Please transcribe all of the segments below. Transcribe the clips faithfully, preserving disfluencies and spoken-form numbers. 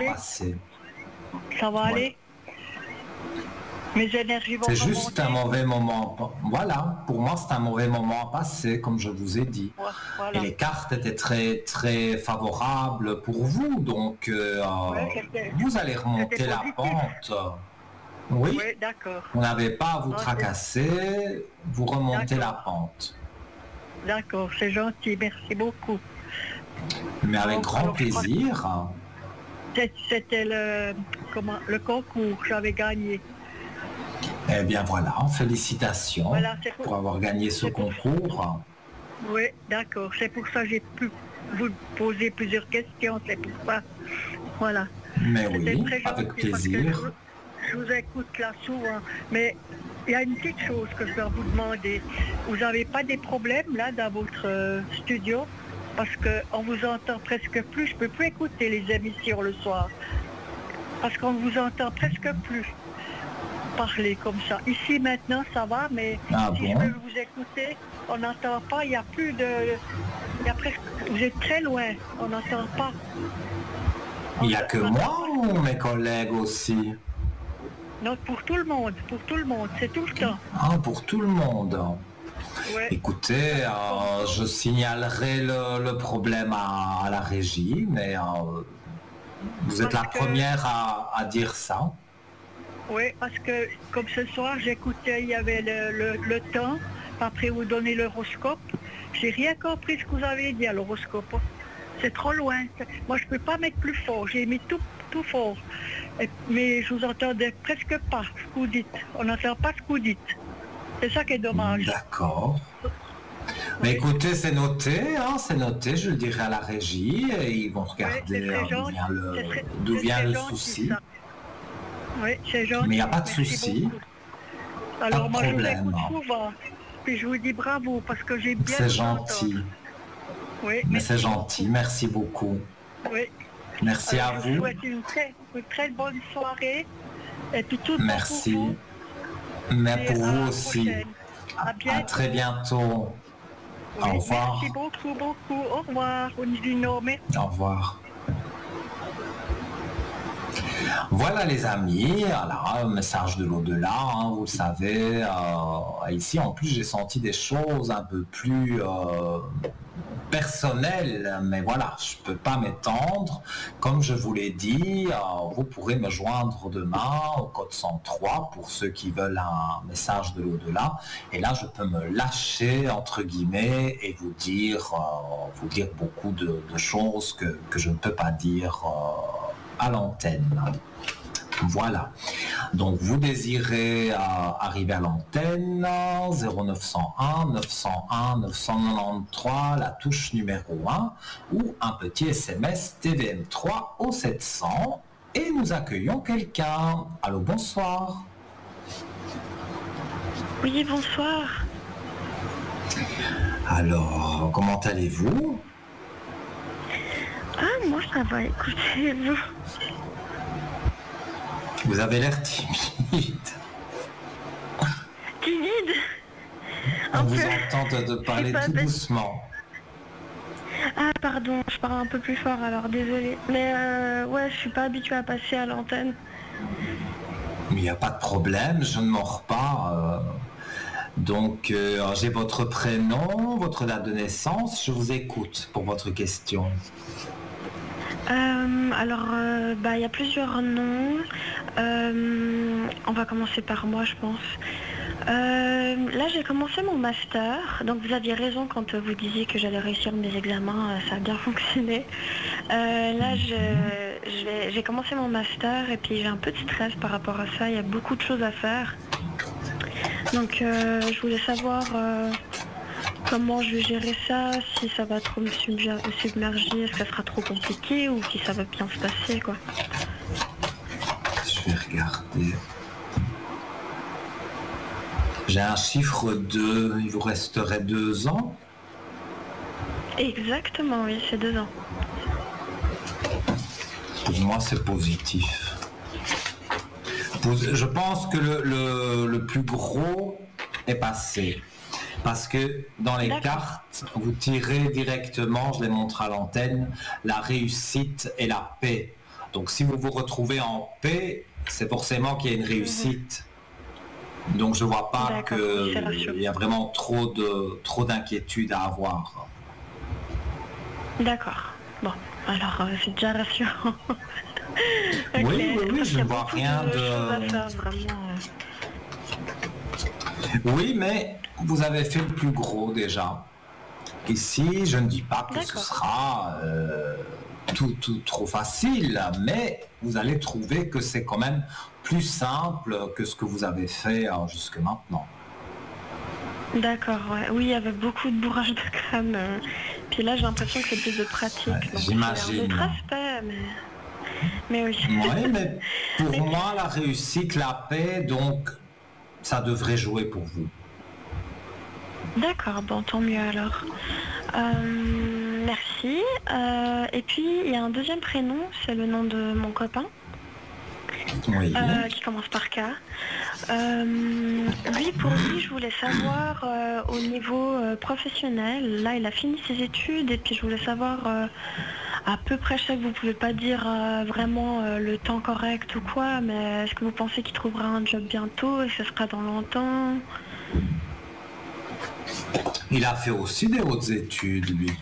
aller. passer. Ça va Ouais. aller. Mes énergies vont C'est remonter. juste un mauvais moment. Voilà, pour moi, c'est un mauvais moment à passer, comme je vous ai dit. Ouais, voilà. Et les cartes étaient très, très favorables pour vous, donc euh, Ouais, c'était- vous allez remonter c'était la positif. pente. Oui, Oui, d'accord. vous n'avez pas à vous Ah, c'est- tracasser, vous remontez la D'accord. pente. D'accord, c'est gentil, merci beaucoup. Mais avec Bon, grand alors, je crois- plaisir. C'est- C'était le, comment, le concours, j'avais gagné. Eh bien voilà, félicitations Voilà, c'est pour- pour avoir gagné ce c'est pour- concours. Oui, d'accord, c'est pour ça que j'ai pu vous poser plusieurs questions, c'est pour ça. Voilà. Mais C'était oui, très gentil avec parce que plaisir. Je, vous- je vous écoute là souvent, mais il y a une petite chose que je dois vous demander. Vous n'avez pas des problèmes là dans votre euh, studio? Parce qu'on vous entend presque plus, je ne peux plus écouter les émissions le soir. Parce qu'on vous entend presque plus parler comme ça. Ici maintenant ça va, mais Ah si bon? je veux vous écouter, on n'entend pas, il n'y a plus de... il y a presque, vous êtes très loin, on n'entend pas. Il n'y a que moi ou mes collègues aussi? Non, pour tout le monde, pour tout le monde, c'est tout le temps. Ah, pour tout le monde. Ouais. Écoutez, euh, je signalerai le, le problème à, à la régie, mais euh, vous êtes Parce la que- première à, à dire ça. Oui, parce que comme ce soir, j'écoutais, il y avait le, le, le temps, après vous donnez l'horoscope. J'ai rien compris ce que vous avez dit à l'horoscope. C'est trop loin. Moi, je ne peux pas mettre plus fort. J'ai mis tout, tout fort. Et- mais je vous entendais presque pas ce que vous dites. On n'entend pas ce que vous dites. C'est ça qui est dommage. D'accord. Mais écoutez, c'est noté, hein, c'est noté, je le dirai à la régie et ils vont Oui, regarder c'est très euh, d'où gentil. vient le, C'est très- d'où c'est vient très le gentil, souci. ça. Oui, c'est gentil. Mais il n'y a pas de Merci souci. beaucoup. Alors de moi, je vous problème. écoute souvent. Puis je vous dis bravo parce que j'ai bien C'est vous entendre. gentil, Oui, mais merci c'est gentil, beaucoup. merci beaucoup. Oui. Merci Alors, à je vous vous. souhaite une très, une très bonne soirée. Et puis tout le bon pour Merci. vous. Mais Et pour à vous la aussi. prochaine. À À bientôt. très bientôt. Oui, Au revoir. Merci beaucoup, beaucoup. Au revoir. Onidino, merci. Au revoir. Voilà les amis, voilà, un message de l'au-delà, hein, vous le savez. Euh, ici en plus j'ai senti des choses un peu plus euh, personnelles, mais voilà, je peux pas m'étendre. Comme je vous l'ai dit, euh, vous pourrez me joindre demain au code cent trois pour ceux qui veulent un message de l'au-delà. Et là je peux me lâcher entre guillemets et vous dire, euh, vous dire beaucoup de, de choses que, que je ne peux pas dire euh, à l'antenne. Voilà. Donc vous désirez euh, arriver à l'antenne zéro neuf cent un neuf cent un neuf cent quatre-vingt-treize, la touche numéro un, ou un petit S M S T V M trois au sept cents et nous accueillons quelqu'un. Allô, bonsoir. Oui, bonsoir. Alors, comment allez-vous? Ah, moi ça va, écoutez, vous. Vous avez l'air timide. Timide. On Un vous peu. entend de, de parler pas tout bête. doucement. Ah, pardon, je parle un peu plus fort alors, désolée. Mais euh, ouais, je suis pas habituée à passer à l'antenne. Il n'y a pas de problème, je ne mords pas. euh. Donc, euh, j'ai votre prénom, votre date de naissance, je vous écoute pour votre question. Euh, alors, euh, bah, il y a plusieurs noms. Euh, on va commencer par moi, je pense. Euh, là, j'ai commencé mon master. Donc, vous aviez raison quand vous disiez que j'allais réussir mes examens. Ça a bien fonctionné. Euh, là, je, je vais- j'ai commencé mon master et puis j'ai un peu de stress par rapport à ça. Il y a beaucoup de choses à faire. Donc, euh, je voulais savoir euh, comment je vais gérer ça, si ça va trop me submer- me submerger, est-ce que ça sera trop compliqué ou si ça va bien se passer, quoi. Je vais regarder. J'ai un chiffre deux, il vous resterait deux ans. Exactement, oui, c'est deux ans. Pour moi, c'est positif. Je pense que le, le, le plus gros est passé. Parce que dans les D'accord. cartes, vous tirez directement, je les montre à l'antenne, la réussite et la paix. Donc si vous vous retrouvez en paix, c'est forcément qu'il y a une réussite. Donc je ne vois pas qu'il y a vraiment trop de trop d'inquiétude à avoir. D'accord. Bon, alors euh, c'est déjà rassurant. Okay. Oui, oui, oui, je ne vois rien de... de... Faire, vraiment... Oui, mais vous avez fait le plus gros déjà. Ici, je ne dis pas que ce sera euh, tout, tout trop facile, mais vous allez trouver que c'est quand même plus simple que ce que vous avez fait euh, jusque maintenant. D'accord, ouais. Oui, il y avait beaucoup de bourrage de crâne. Euh, puis là, j'ai l'impression que c'est plus de pratique. Ouais, j'imagine. D'autres aspects, mais... mais oui. Oui, mais pour mais... moi, la réussite, la paix, donc, ça devrait jouer pour vous. D'accord, bon, tant mieux alors. Euh, merci. Euh, et puis, il y a un deuxième prénom, c'est le nom de mon copain. Oui. Euh, qui commence par K. Euh, lui, pour lui, je voulais savoir euh, au niveau euh, professionnel. Là, il a fini ses études et puis je voulais savoir euh, à peu près, je sais que vous pouvez pas dire euh, vraiment euh, le temps correct ou quoi, mais est-ce que vous pensez qu'il trouvera un job bientôt et que ce sera dans longtemps? Il a fait aussi des hautes études, lui.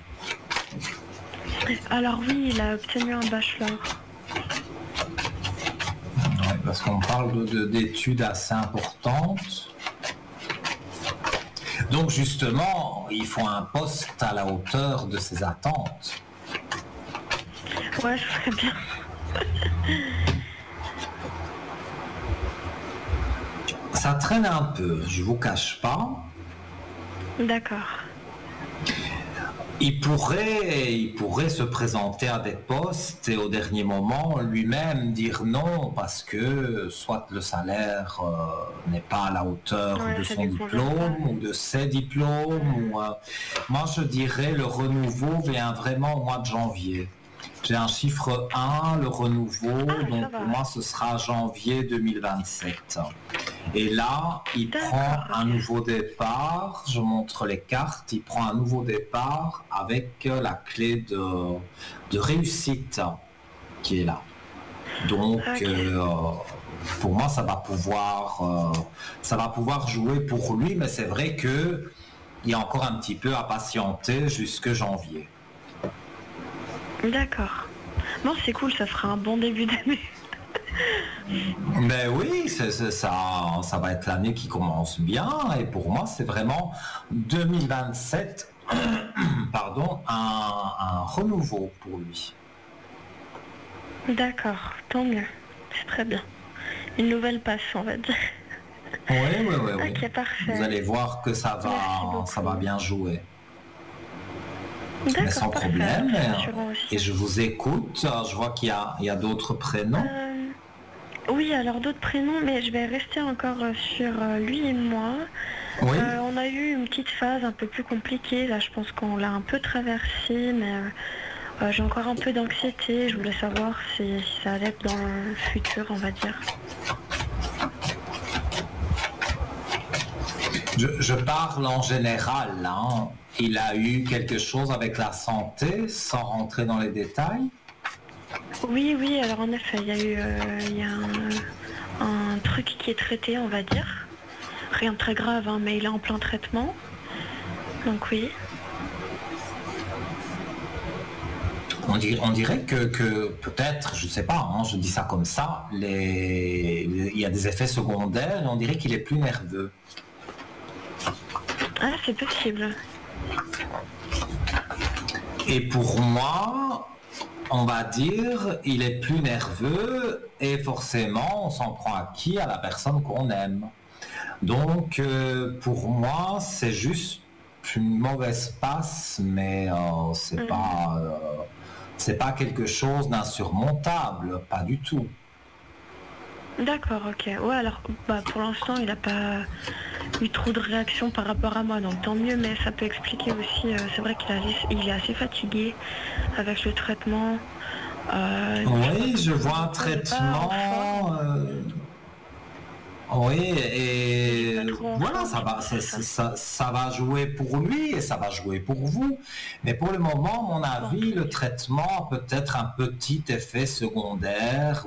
Alors oui, il a obtenu un bachelor. Ouais, parce qu'on parle de, de, d'études assez importantes. Donc justement, il faut un poste à la hauteur de ses attentes. Ouais, ce serait bien. Ça traîne un peu, je vous cache pas. D'accord. Il pourrait, il pourrait se présenter à des postes et au dernier moment lui-même dire non parce que soit le salaire euh, n'est pas à la hauteur ouais, de son diplôme ou de ses diplômes. Mmh. Ou, euh, moi je dirais le renouveau vient vraiment au mois de janvier. J'ai un chiffre un, le renouveau, ah, donc pour moi ce sera janvier deux mille vingt-sept. Et là, il D'accord. prend un nouveau départ, je montre les cartes, il prend un nouveau départ avec la clé de, de réussite qui est là. Donc, okay. euh, pour moi, ça va pouvoir, euh, ça va pouvoir jouer pour lui, mais c'est vrai qu'il y a encore un petit peu à patienter jusque janvier. D'accord. Bon, c'est cool, ça fera un bon début d'année. Ben oui, c'est, c'est, ça, ça va être l'année qui commence bien et pour moi c'est vraiment deux mille vingt-sept, pardon, un, un renouveau pour lui. D'accord, tant mieux, c'est très bien. Une nouvelle passe, on va dire. Oui, oui, oui, oui. Ok, parfait. Vous allez voir que ça va, ça va bien jouer. Mais sans parfait. problème. Et je vous écoute. Je vois qu'il y a, il y a d'autres prénoms. Euh... Oui, alors d'autres prénoms, mais je vais rester encore sur lui et moi. Oui. Euh, on a eu une petite phase un peu plus compliquée. Là, je pense qu'on l'a un peu traversée, mais euh, j'ai encore un peu d'anxiété. Je voulais savoir si, si ça allait être dans le futur, on va dire. Je, je parle en général, hein. Il a eu quelque chose avec la santé, sans rentrer dans les détails. Oui, oui, alors en effet, il y a eu euh, il y a un, un truc qui est traité, on va dire. Rien de très grave, hein, mais il est en plein traitement. Donc oui. On dirait, on dirait que, que peut-être, je ne sais pas, hein, je dis ça comme ça, les, les, il y a des effets secondaires et on dirait qu'il est plus nerveux. Ah, c'est possible. Et pour moi, on va dire, il est plus nerveux et forcément, on s'en prend à qui? À la personne qu'on aime. Donc, euh, pour moi, c'est juste une mauvaise passe, mais euh, c'est mmh. pas, euh, c'est pas quelque chose d'insurmontable, pas du tout. D'accord, ok. Ouais, alors, bah, pour l'instant, il n'a pas eu trop de réactions par rapport à moi, donc tant mieux, mais ça peut expliquer aussi, euh, c'est vrai qu'il a, il est assez fatigué avec le traitement. Euh, oui, je vois un traitement... Euh... Oui, et Pas trop voilà, ensemble, ça va, ça, c'est ça. ça- ça va jouer pour lui et ça va jouer pour vous. Mais pour le moment, à mon avis, le traitement a peut-être un petit effet secondaire